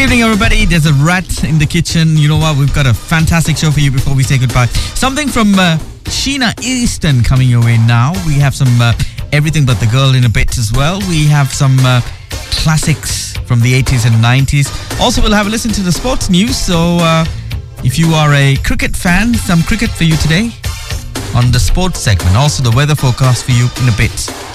evening, everybody. There's a rat in the kitchen. You know what? We've got a fantastic show for you before we say goodbye. Something from Sheena Easton coming your way now. We have some Everything But the Girl in a bit as well. We have some classics from the 80s and 90s. Also, we'll have a listen to the sports news. So if you are a cricket fan, some cricket for you today on the sports segment. Also, the weather forecast for you in a bit.